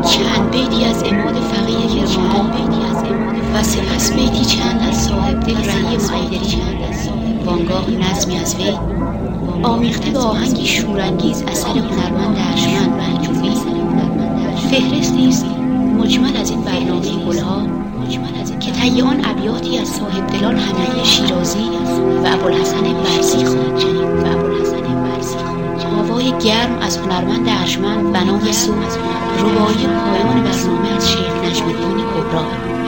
چند بیتی از عماد فقیه کرمانی و سپس بیتی چند از صاحب دل رهی محیدری، وانگاه نظمی از وی آمیخته به آهنگی شورانگیز اثر هنرمند ارجمند محجوبی. فهرستی است مجمل از این برنامه گلها که طی آن ابیاتی از صاحب دلان حمیدی شیرازی و ابوالحسن برزی خواهید شنید. آوای گرم از هنرمند ارجمند به نام رباعی پایان برنامه از شیخ نجم‌الدین کبری.